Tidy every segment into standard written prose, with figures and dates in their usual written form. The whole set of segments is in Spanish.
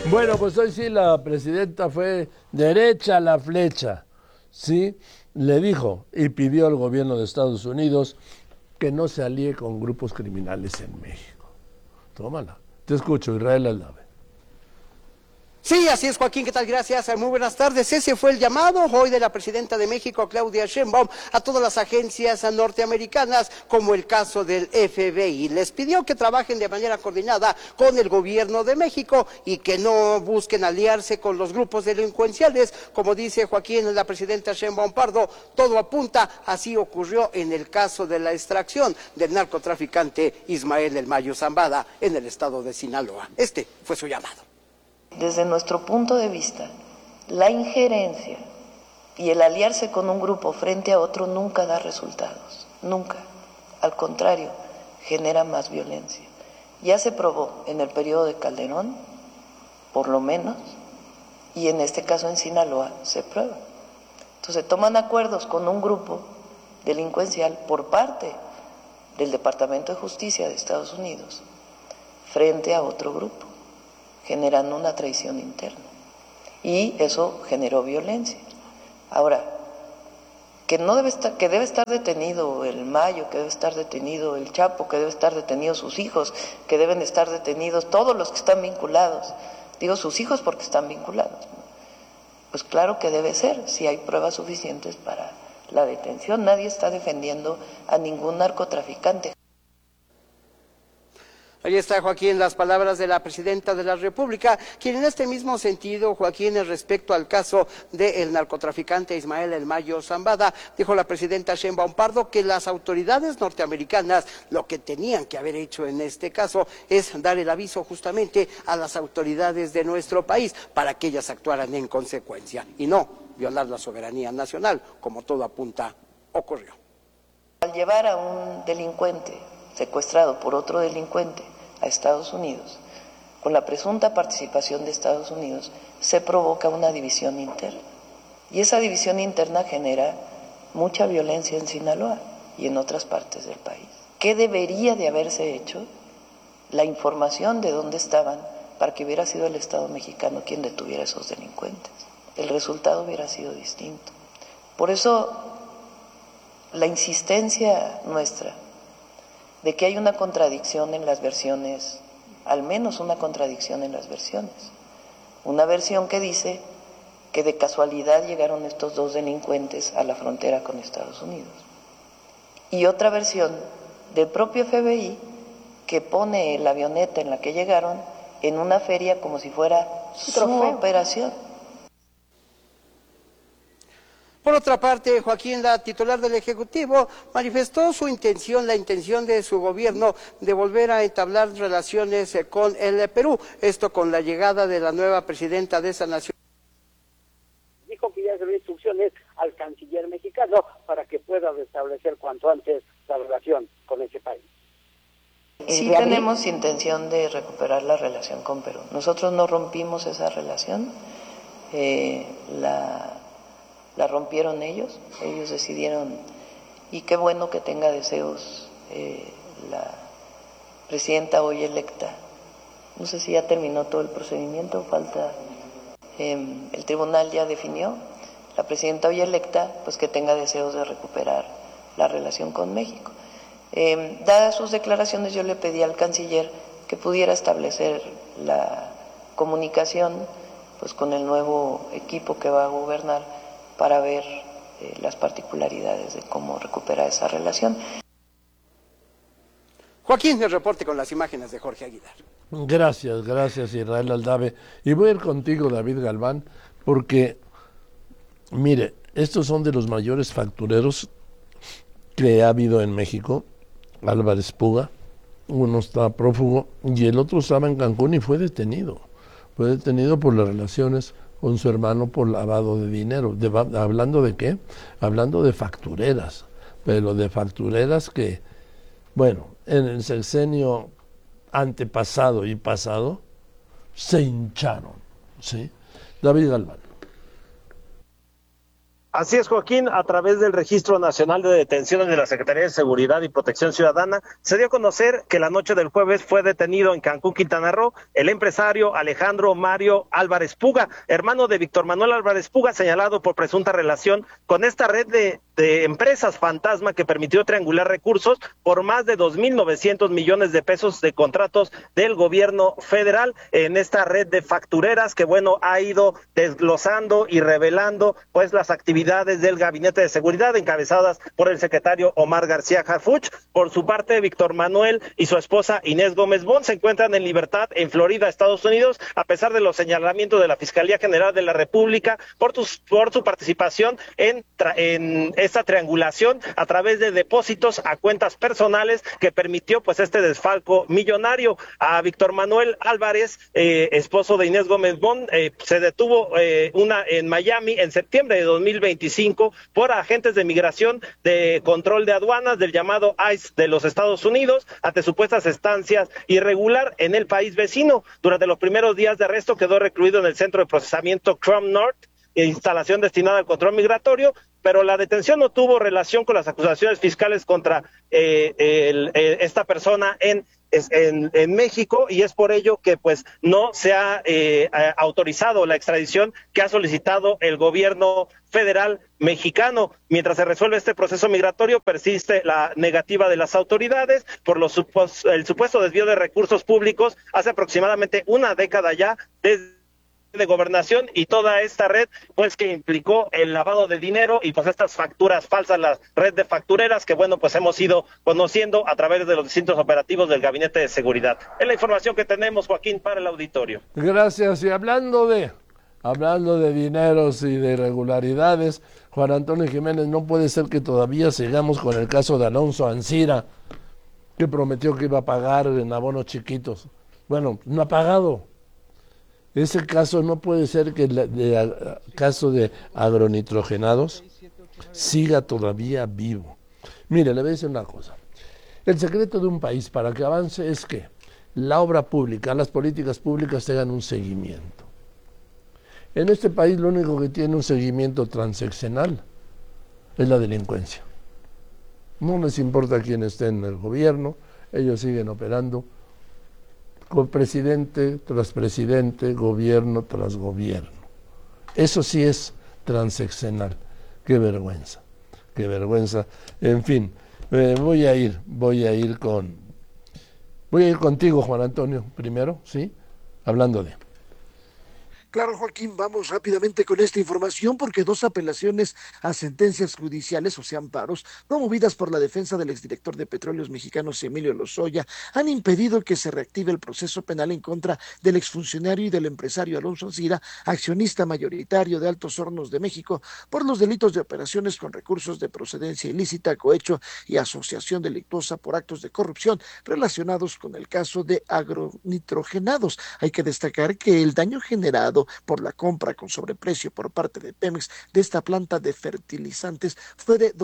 Bueno, pues hoy sí la presidenta fue derecha a la flecha, ¿sí? Le dijo y pidió al gobierno de Estados Unidos que no se alíe con grupos criminales en México. Tómala. Te escucho, Israel Aldave. Sí, así es, Joaquín, ¿qué tal? Gracias, muy buenas tardes. Ese fue el llamado hoy de la presidenta de México, Claudia Sheinbaum, a todas las agencias norteamericanas, como el caso del FBI. Les pidió que trabajen de manera coordinada con el gobierno de México y que no busquen aliarse con los grupos delincuenciales. Como dice Joaquín, la presidenta Sheinbaum Pardo, todo apunta, así ocurrió en el caso de la extracción del narcotraficante Ismael El Mayo Zambada en el estado de Sinaloa. Este fue su llamado. Desde nuestro punto de vista, la injerencia y el aliarse con un grupo frente a otro nunca da resultados, nunca. Al contrario, genera más violencia. Ya se probó en el periodo de Calderón, por lo menos, y en este caso en Sinaloa se prueba. Entonces toman acuerdos con un grupo delincuencial por parte del Departamento de Justicia de Estados Unidos frente a otro grupo, generando una traición interna. Y eso generó violencia. Ahora, que debe estar detenido el Mayo, que debe estar detenido el Chapo, que debe estar detenidos sus hijos, que deben estar detenidos todos los que están vinculados. Digo sus hijos porque están vinculados. Pues claro que debe ser, si hay pruebas suficientes para la detención. Nadie está defendiendo a ningún narcotraficante. Ahí está, Joaquín, las palabras de la presidenta de la República, quien en este mismo sentido, Joaquín, respecto al caso del narcotraficante Ismael El Mayo Zambada, dijo la presidenta Sheinbaum Pardo que las autoridades norteamericanas lo que tenían que haber hecho en este caso es dar el aviso justamente a las autoridades de nuestro país para que ellas actuaran en consecuencia y no violar la soberanía nacional, como todo apunta ocurrió. Al llevar a un delincuente secuestrado por otro delincuente a Estados Unidos, con la presunta participación de Estados Unidos, se provoca una división interna. Y esa división interna genera mucha violencia en Sinaloa y en otras partes del país. ¿Qué debería de haberse hecho? La información de dónde estaban para que hubiera sido el Estado mexicano quien detuviera a esos delincuentes. El resultado hubiera sido distinto. Por eso, la insistencia nuestra de que hay una contradicción en las versiones, al menos una contradicción en las versiones. Una versión que dice que de casualidad llegaron estos dos delincuentes a la frontera con Estados Unidos. Y otra versión del propio FBI que pone la avioneta en la que llegaron en una feria como si fuera su operación. Por otra parte, Joaquín, la titular del Ejecutivo, manifestó su intención, la intención de su gobierno de volver a entablar relaciones con el Perú, esto con la llegada de la nueva presidenta de esa nación. Dijo que ya se dio instrucciones al canciller mexicano para que pueda restablecer cuanto antes la relación con ese país. Sí tenemos intención de recuperar la relación con Perú. Nosotros no rompimos esa relación, la rompieron ellos decidieron, y qué bueno que tenga deseos la presidenta hoy electa. No sé si ya terminó todo el procedimiento, falta, el tribunal ya definió, la presidenta hoy electa, pues que tenga deseos de recuperar la relación con México. Dadas sus declaraciones, yo le pedí al canciller que pudiera establecer la comunicación pues con el nuevo equipo que va a gobernar para ver las particularidades de cómo recuperar esa relación. Joaquín, el reporte con las imágenes de Jorge Aguilar. Gracias Israel Aldave. Y voy a ir contigo, David Galván, porque, mire, estos son de los mayores factureros que ha habido en México. Álvarez Puga, uno está prófugo y el otro estaba en Cancún y fue detenido. Fue detenido por las relaciones con su hermano por lavado de dinero. ¿Hablando de qué? Hablando de factureras, pero de factureras que, bueno, en el sexenio antepasado y pasado se hincharon, ¿sí? David Galván. Así es, Joaquín, a través del Registro Nacional de Detenciones de la Secretaría de Seguridad y Protección Ciudadana, se dio a conocer que la noche del jueves fue detenido en Cancún, Quintana Roo, el empresario Alejandro Mario Álvarez Puga, hermano de Víctor Manuel Álvarez Puga, señalado por presunta relación con esta red de empresas fantasma que permitió triangular recursos por más de 2.900 millones de pesos de contratos del gobierno federal en esta red de factureras que, bueno, ha ido desglosando y revelando pues las actividades del Gabinete de Seguridad encabezadas por el secretario Omar García Harfuch. Por su parte, Víctor Manuel y su esposa Inés Gómez Bond se encuentran en libertad en Florida, Estados Unidos, a pesar de los señalamientos de la Fiscalía General de la República por su participación en esta triangulación a través de depósitos a cuentas personales que permitió pues este desfalco millonario. A Víctor Manuel Álvarez, esposo de Inés Gómez Bond, se detuvo en Miami en septiembre de 2025 por agentes de migración de control de aduanas del llamado ICE de los Estados Unidos ante supuestas estancias irregular en el país vecino. Durante los primeros días de arresto quedó recluido en el centro de procesamiento Crum North, instalación destinada al control migratorio, pero la detención no tuvo relación con las acusaciones fiscales contra esta persona en México, y es por ello que pues no se ha autorizado la extradición que ha solicitado el gobierno federal mexicano. Mientras se resuelve este proceso migratorio, persiste la negativa de las autoridades por el supuesto desvío de recursos públicos hace aproximadamente una década ya desde de gobernación y toda esta red pues que implicó el lavado de dinero y pues estas facturas falsas, la red de factureras que bueno pues hemos ido conociendo a través de los distintos operativos del Gabinete de Seguridad. Es la información que tenemos, Joaquín, para el auditorio. Gracias. Y hablando de dineros y de irregularidades, Juan Antonio Jiménez, no puede ser que todavía sigamos con el caso de Alonso Ancira, que prometió que iba a pagar en abonos chiquitos. Bueno, no ha pagado. Ese caso no puede ser que el caso de agronitrogenados siga todavía vivo. Mire, le voy a decir una cosa. El secreto de un país para que avance es que la obra pública, las políticas públicas tengan un seguimiento. En este país lo único que tiene un seguimiento transeccional es la delincuencia. No les importa quién esté en el gobierno, ellos siguen operando con presidente tras presidente, gobierno tras gobierno. Eso sí es transeccional. Qué vergüenza, qué vergüenza. En fin, voy a ir contigo, Juan Antonio, primero, ¿sí? Hablando de... Claro, Joaquín, vamos rápidamente con esta información porque dos apelaciones a sentencias judiciales, o sea, amparos, promovidas por la defensa del exdirector de Petróleos Mexicanos, Emilio Lozoya, han impedido que se reactive el proceso penal en contra del exfuncionario y del empresario Alonso Ancira, accionista mayoritario de Altos Hornos de México, por los delitos de operaciones con recursos de procedencia ilícita, cohecho y asociación delictuosa por actos de corrupción relacionados con el caso de agronitrogenados. Hay que destacar que el daño generado por la compra con sobreprecio por parte de Pemex de esta planta de fertilizantes fue de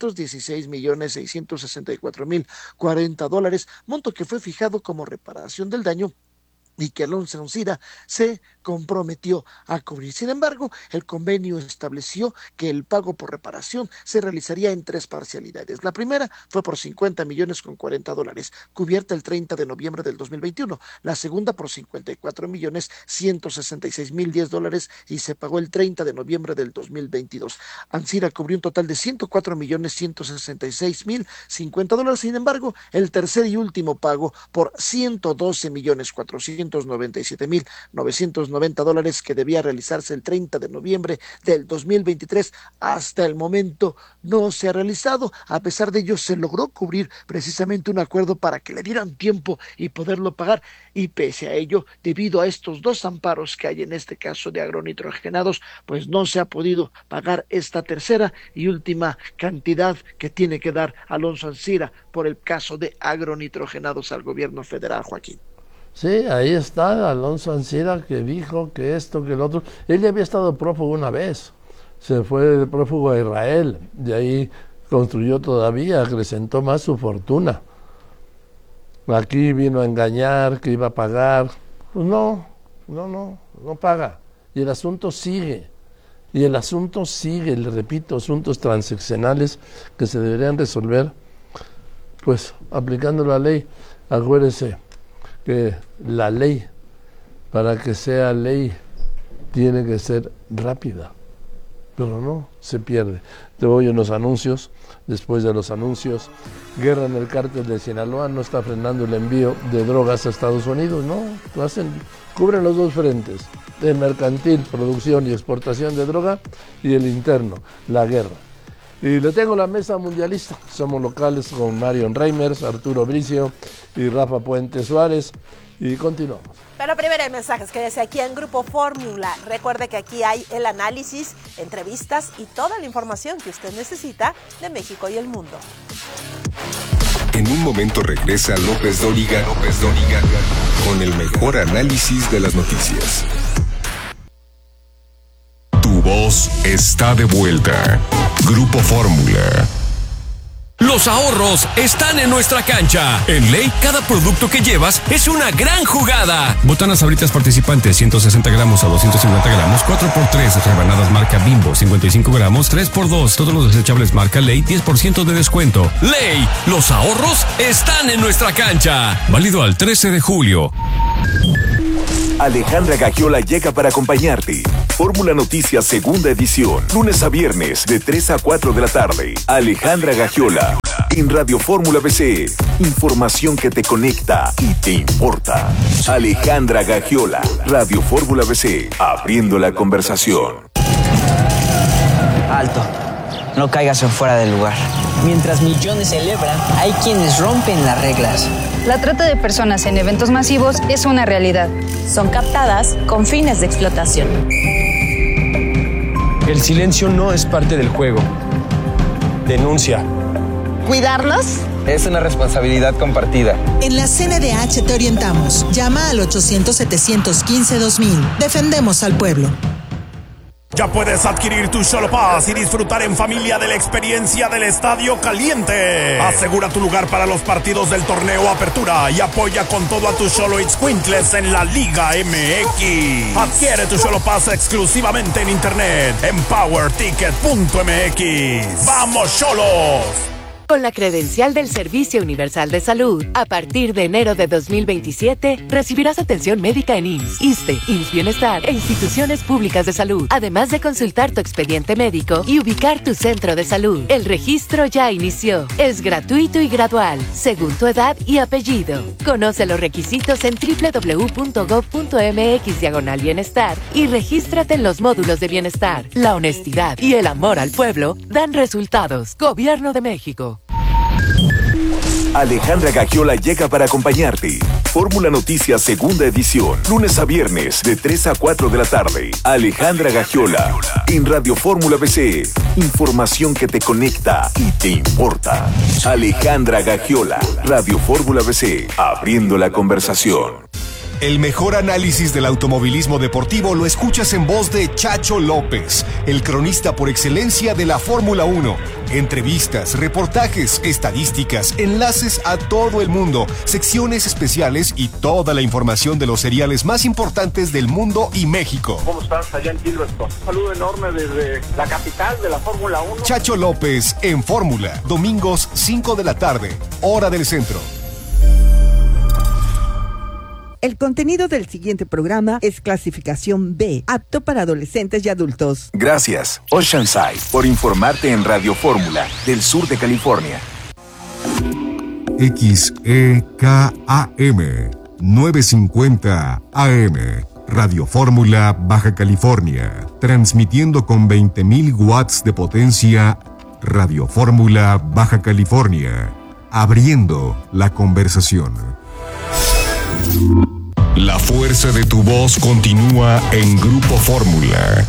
$216,664,040, monto que fue fijado como reparación del daño y que Alonso Ancira se comprometió a cubrir. Sin embargo, el convenio estableció que el pago por reparación se realizaría en tres parcialidades. La primera fue por $50,000,040, cubierta el 30 de noviembre del 2021. La segunda por $54,166,010 y se pagó el 30 de noviembre del 2022. Ancira cubrió un total de $104,166,050. Sin embargo, el tercer y último pago por $112,497,990 que debía realizarse el 30 de noviembre del 2023, hasta el momento no se ha realizado. A pesar de ello, se logró cubrir precisamente un acuerdo para que le dieran tiempo y poderlo pagar, y pese a ello, debido a estos dos amparos que hay en este caso de agronitrogenados, pues no se ha podido pagar esta tercera y última cantidad que tiene que dar Alonso Ancira por el caso de agronitrogenados al gobierno federal, Joaquín. Sí, ahí está Alonso Ancira, que dijo que esto, que el otro. Él ya había estado prófugo una vez, se fue de prófugo a Israel, de ahí construyó todavía, acrecentó más su fortuna. Aquí vino a engañar, que iba a pagar. Pues no paga. Y el asunto sigue. Y el asunto sigue, le repito, asuntos transaccionales que se deberían resolver, pues, aplicando la ley. Acuérdese que la ley, para que sea ley, tiene que ser rápida, pero no, se pierde. Te voy a unos anuncios. Después de los anuncios, guerra en el cártel de Sinaloa, no está frenando el envío de drogas a Estados Unidos, no, cubren los dos frentes, el mercantil, producción y exportación de droga, y el interno, la guerra. Y le tengo la mesa mundialista, somos locales con Marion Reimers, Arturo Bricio y Rafa Puente Suárez, y continuamos. Pero primero hay mensajes, quédese aquí en Grupo Fórmula. Recuerde que aquí hay el análisis, entrevistas y toda la información que usted necesita de México y el mundo. En un momento regresa López Dóriga con el mejor análisis de las noticias. Tu voz está de vuelta. Grupo Fórmula. Los ahorros están en nuestra cancha. En Ley, cada producto que llevas es una gran jugada. Botanas Sabritas participantes, 160 gramos a 250 gramos, 4x3. Rebanadas marca Bimbo, 55 gramos, 3x2. Todos los desechables marca Ley, 10% de descuento. Ley, los ahorros están en nuestra cancha. Válido al 13 de julio. Alejandra Gagiola llega para acompañarte. Fórmula Noticias segunda edición, lunes a viernes de 3 a 4 de la tarde. Alejandra Gagiola en Radio Fórmula BC. Información que te conecta y te importa. Alejandra Gagiola, Radio Fórmula BC, abriendo la conversación. Alto, no caigas en fuera del lugar. Mientras millones celebran, hay quienes rompen las reglas. La trata de personas en eventos masivos es una realidad. Son captadas con fines de explotación. El silencio no es parte del juego. Denuncia. ¿Cuidarlos? Es una responsabilidad compartida. En la CNDH te orientamos. Llama al 800-715-2000. Defendemos al pueblo. Ya puedes adquirir tu Xolo Pass y disfrutar en familia de la experiencia del Estadio Caliente. Asegura tu lugar para los partidos del torneo Apertura y apoya con todo a tus Xolo Itzcuintles en la Liga MX. Adquiere tu Xolo Pass exclusivamente en internet en powerticket.mx. ¡Vamos, Xolos! Con la credencial del Servicio Universal de Salud, a partir de enero de 2027, recibirás atención médica en IMSS, ISSSTE, IMSS Bienestar e instituciones públicas de salud, además de consultar tu expediente médico y ubicar tu centro de salud. El registro ya inició. Es gratuito y gradual, según tu edad y apellido. Conoce los requisitos en www.gov.mx/bienestar y regístrate en los módulos de bienestar. La honestidad y el amor al pueblo dan resultados. Gobierno de México. Alejandra Gagiola llega para acompañarte. Fórmula Noticias segunda edición, lunes a viernes de 3 a 4 de la tarde. Alejandra Gagiola en Radio Fórmula BC. Información que te conecta y te importa. Alejandra Gagiola, Radio Fórmula BC, abriendo la conversación. El mejor análisis del automovilismo deportivo lo escuchas en voz de Chacho López, el cronista por excelencia de la Fórmula 1. Entrevistas, reportajes, estadísticas, enlaces a todo el mundo, secciones especiales y toda la información de los seriales más importantes del mundo y México. ¿Cómo estás allá en Silverstone? Un saludo enorme desde la capital de la Fórmula 1. Chacho López en Fórmula, domingos 5 de la tarde, hora del centro. El contenido del siguiente programa es clasificación B, apto para adolescentes y adultos. Gracias, Oceanside, por informarte en Radio Fórmula del sur de California. XEKAM 950 AM, Radio Fórmula Baja California, transmitiendo con 20.000 watts de potencia. Radio Fórmula Baja California, abriendo la conversación. La fuerza de tu voz continúa en Grupo Fórmula.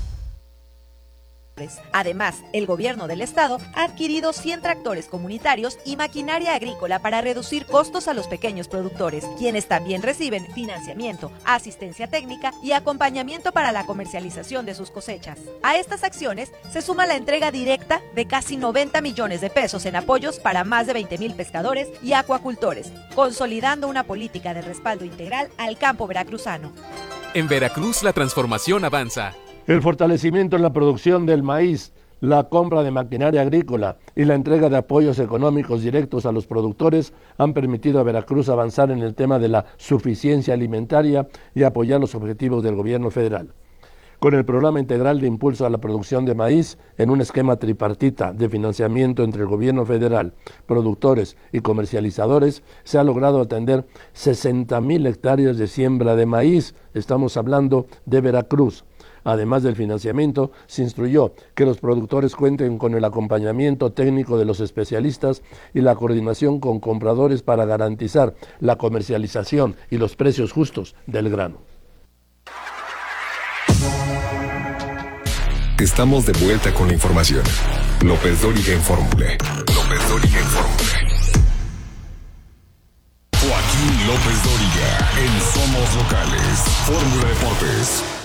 Además, el gobierno del estado ha adquirido 100 tractores comunitarios y maquinaria agrícola para reducir costos a los pequeños productores, quienes también reciben financiamiento, asistencia técnica y acompañamiento para la comercialización de sus cosechas. A estas acciones se suma la entrega directa de casi 90 millones de pesos en apoyos para más de 20,000 pescadores y acuacultores, consolidando una política de respaldo integral al campo veracruzano. En Veracruz la transformación avanza. El fortalecimiento en la producción del maíz, la compra de maquinaria agrícola y la entrega de apoyos económicos directos a los productores han permitido a Veracruz avanzar en el tema de la suficiencia alimentaria y apoyar los objetivos del gobierno federal. Con el Programa Integral de Impulso a la Producción de Maíz, en un esquema tripartita de financiamiento entre el gobierno federal, productores y comercializadores, se ha logrado atender 60,000 hectáreas de siembra de maíz. Estamos hablando de Veracruz. Además del financiamiento, se instruyó que los productores cuenten con el acompañamiento técnico de los especialistas y la coordinación con compradores para garantizar la comercialización y los precios justos del grano. Estamos de vuelta con la información. López Dóriga en Fórmula. López Dóriga en Fórmula. Joaquín López Dóriga en Somos Locales. Fórmula Deportes.